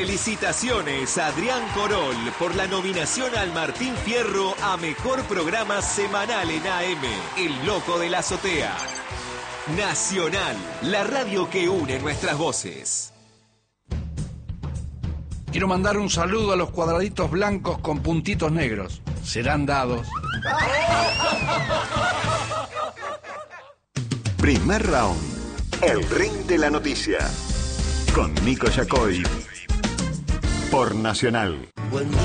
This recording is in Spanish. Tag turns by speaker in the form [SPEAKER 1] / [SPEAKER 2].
[SPEAKER 1] Felicitaciones a Adrián Corol por la nominación al Martín Fierro a Mejor Programa Semanal en AM, El Loco de la Azotea. Nacional, la radio que une nuestras voces.
[SPEAKER 2] Quiero mandar un saludo a los cuadraditos blancos con puntitos negros. Serán dados.
[SPEAKER 3] Primer round. El ring de la noticia. Con Nico Yacoy. Por Nacional.